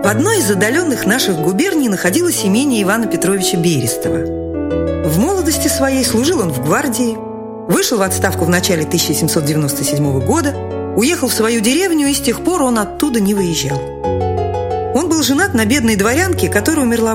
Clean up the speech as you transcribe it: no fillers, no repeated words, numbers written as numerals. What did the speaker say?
одной из отдаленных наших губерний находилось имение Ивана Петровича Берестова. В молодости своей служил он в гвардии, вышел в отставку в начале 1797 года, уехал в свою деревню, и с тех пор он оттуда не выезжал. Он был женат на бедной дворянке, которая умерла